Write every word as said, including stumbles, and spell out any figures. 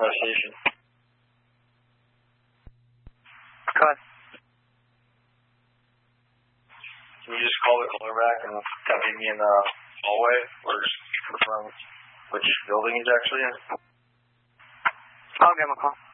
North Station. Go ahead. Can you just call the caller back and have him meet me in the hallway, or just confirm which building he's actually in? I'll give him a call.